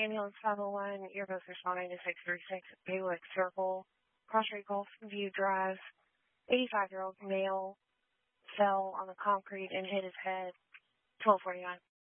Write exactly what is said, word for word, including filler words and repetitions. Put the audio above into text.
ambulance five oh one, you're both responding to six three six Baywick Circle, Cross Street Gulfview Drive. eighty-five-year-old male fell on the concrete and hit his head. twelve forty-nine.